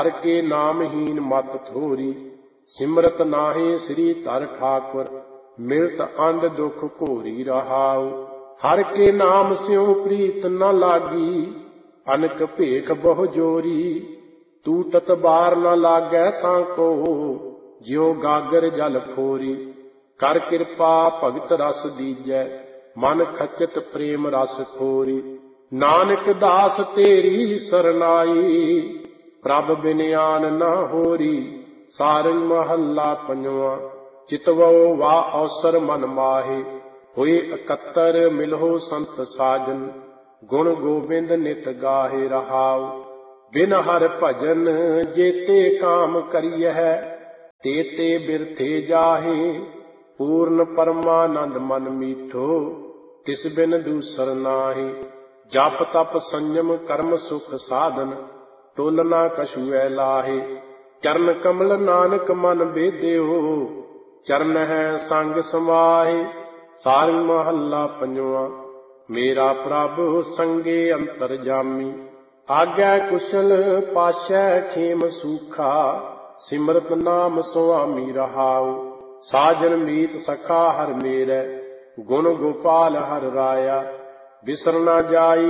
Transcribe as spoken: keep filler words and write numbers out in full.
हर के नामहीन मत थोरी, सिमरत नाहे श्री धर ठाकुर, मिलत अंध दुख घोरी रहाऊ। हर के नाम स्यों प्रीत न लागी, अनक भेख बहु जोरी, टूटत बार न लागै ताको, ज्यों गागर जल फोरी। कर कृपा भगत रस दीजै, मन खचत प्रेम रस खोरी। नानक दास तेरी सरनाई, प्रभ बिन आन न होरी। सारंग महला पंजवा। चितवो वा अवसर मन माहे, होए इकत्तर मिलहो संत साजन, गुण गोबिंद नित गाहे रहाऊ। बिन हर भजन जेते काम करियह, तेते बिरथे जाहे। पूर्ण परमानंद मन मीठो, तिस बिन दूसर नाहि। जप तप संयम कर्म सुख साधन, तोलना कछुए लाहे। चरण कमल नानक मन बेदेहो, चरण है संग समाहे। सारंग महला पंजवा। मेरा प्रभु संगे अंतर जामी, आज्ञा कुशल पाशै खेम सूखा। सिमरत नाम सुआमी रहाऊ, साजन मीत सखा हर मेरै, गुण गोपाल हर राया। बिसर न जाई